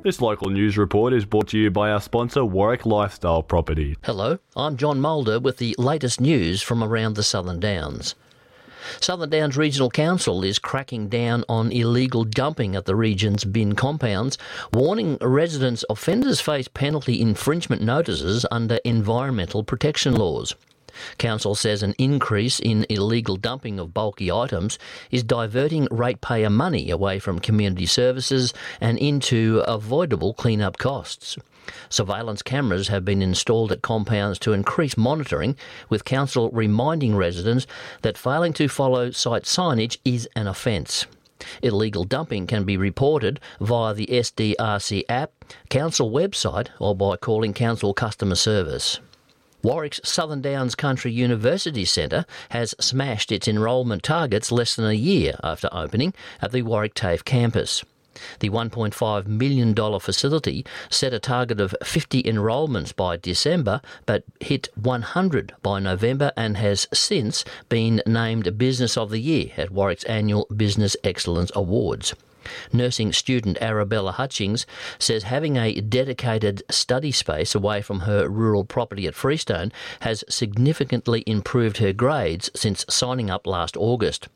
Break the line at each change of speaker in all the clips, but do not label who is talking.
This local news report is brought to you by our sponsor, Warwick Lifestyle Property.
Hello, I'm John Mulder with the latest news from around the Southern Downs. Southern Downs Regional Council is cracking down on illegal dumping at the region's bin compounds, warning residents offenders face penalty infringement notices under environmental protection laws. Council says an increase in illegal dumping of bulky items is diverting ratepayer money away from community services and into avoidable clean-up costs. Surveillance cameras have been installed at compounds to increase monitoring, with Council reminding residents that failing to follow site signage is an offence. Illegal dumping can be reported via the SDRC app, Council website or by calling Council customer service. Warwick's Southern Downs Country University Centre has smashed its enrolment targets less than a year after opening at the Warwick TAFE campus. The $1.5 million facility set a target of 50 enrolments by December, but hit 100 by November and has since been named Business of the Year at Warwick's annual Business Excellence Awards. Nursing student Arabella Hutchings says having a dedicated study space away from her rural property at Freestone has significantly improved her grades since signing up last August.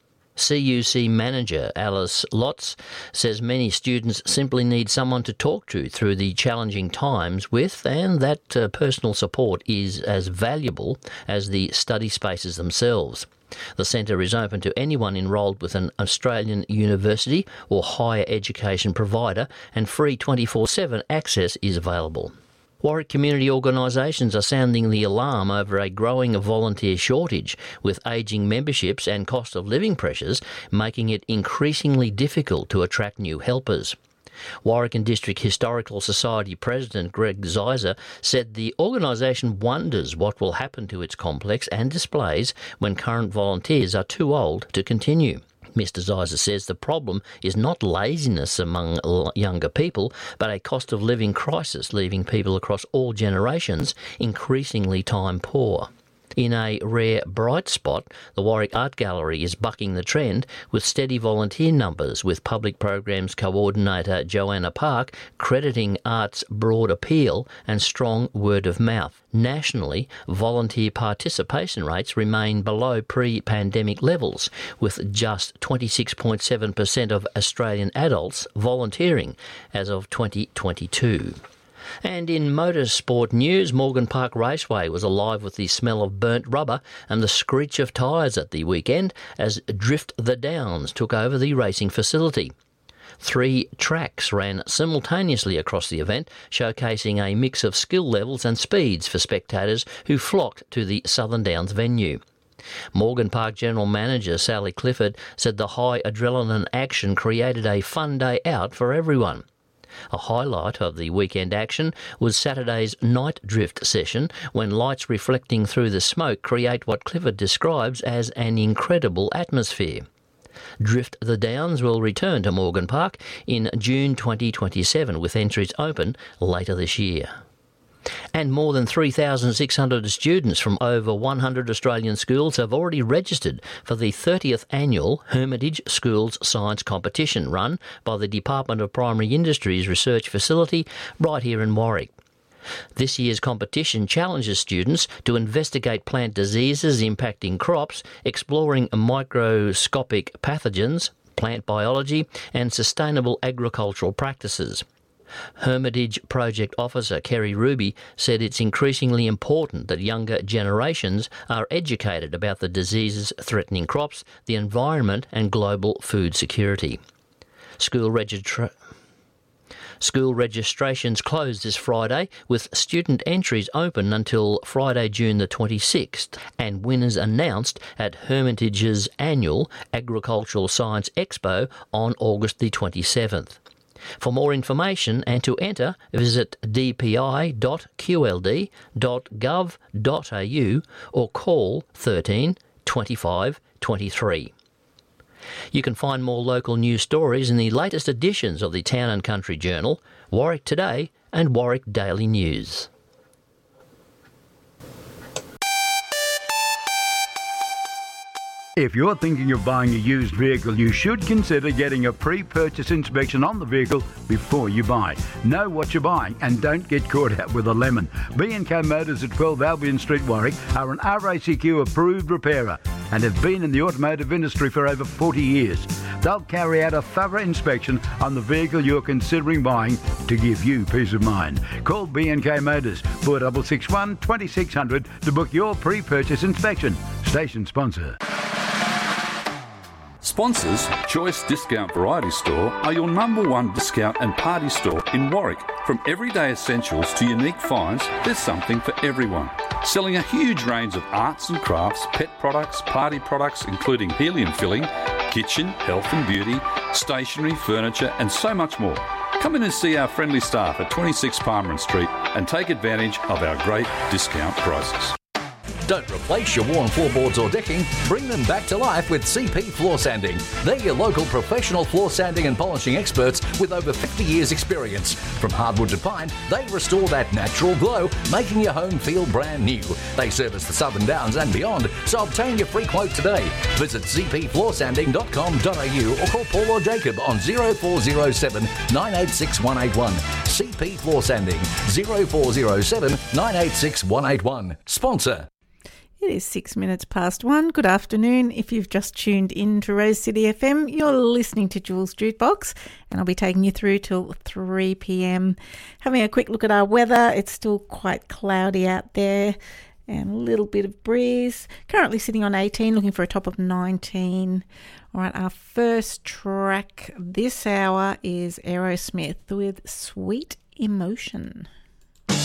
CUC manager Alice Lotz says many students simply need someone to talk to through the challenging times with, and that personal support is as valuable as the study spaces themselves. The centre is open to anyone enrolled with an Australian university or higher education provider, and free 24/7 access is available. Warwick community organisations are sounding the alarm over a growing volunteer shortage, with ageing memberships and cost of living pressures making it increasingly difficult to attract new helpers. Warwick and District Historical Society President Greg Zeiser said the organisation wonders what will happen to its complex and displays when current volunteers are too old to continue. Mr Zeiser says the problem is not laziness among younger people, but a cost of living crisis leaving people across all generations increasingly time poor. In a rare bright spot, the Warwick Art Gallery is bucking the trend with steady volunteer numbers, with Public Programs Coordinator Joanna Park crediting art's broad appeal and strong word of mouth. Nationally, volunteer participation rates remain below pre-pandemic levels, with just 26.7% of Australian adults volunteering as of 2022. And in motorsport news, Morgan Park Raceway was alive with the smell of burnt rubber and the screech of tyres at the weekend as Drift the Downs took over the racing facility. 3 tracks ran simultaneously across the event, showcasing a mix of skill levels and speeds for spectators who flocked to the Southern Downs venue. Morgan Park General Manager Sally Clifford said the high adrenaline action created a fun day out for everyone. A highlight of the weekend action was Saturday's night drift session, when lights reflecting through the smoke create what Clifford describes as an incredible atmosphere. Drift the Downs will return to Morgan Park in June 2027, with entries open later this year. And more than 3,600 students from over 100 Australian schools have already registered for the 30th annual Hermitage Schools Science Competition, run by the Department of Primary Industries Research Facility right here in Warwick. This year's competition challenges students to investigate plant diseases impacting crops, exploring microscopic pathogens, plant biology and sustainable agricultural practices. Hermitage Project Officer Kerry Ruby said it's increasingly important that younger generations are educated about the diseases threatening crops, the environment and global food security. School registrations close this Friday, with student entries open until Friday, June the 26th, and winners announced at Hermitage's annual Agricultural Science Expo on August the 27th. For more information and to enter, visit dpi.qld.gov.au or call 13 25 23. You can find more local news stories in the latest editions of the Town and Country Journal, Warwick Today and Warwick Daily News.
If you're thinking of buying a used vehicle, you should consider getting a pre-purchase inspection on the vehicle before you buy. Know what you're buying and don't get caught out with a lemon. B&K Motors at 12 Albion Street, Warwick are an RACQ approved repairer and have been in the automotive industry for over 40 years. They'll carry out a thorough inspection on the vehicle you're considering buying to give you peace of mind. Call B&K Motors 4661 2600 to book your pre-purchase inspection. Station sponsor.
Sponsors, Choice Discount Variety Store are your number one discount and party store in Warwick. From everyday essentials to unique finds, there's something for everyone. Selling a huge range of arts and crafts, pet products, party products including helium filling, kitchen, health and beauty, stationery, furniture and so much more. Come in and see our friendly staff at 26 Palmerin Street and take advantage of our great discount prices.
Don't replace your worn floorboards or decking. Bring them back to life with CP Floor Sanding. They're your local professional floor sanding and polishing experts with over 50 years experience. From hardwood to pine, they restore that natural glow, making your home feel brand new. They service the Southern Downs and beyond, so obtain your free quote today. Visit cpfloorsanding.com.au or call Paul or Jacob on 0407 986 181. CP Floor Sanding 0407 986 181. Sponsor.
It is 6 minutes past 1. Good afternoon. If you've just tuned in to Rose City FM, you're listening to Jules Jukebox, and I'll be taking you through till 3 p.m. Having a quick look at our weather. It's still quite cloudy out there and a little bit of breeze. Currently sitting on 18, looking for a top of 19. All right, our first track this hour is Aerosmith with Sweet Emotion.